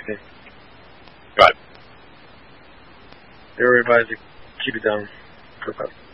Okay. Go ahead. They were advised to keep it down for about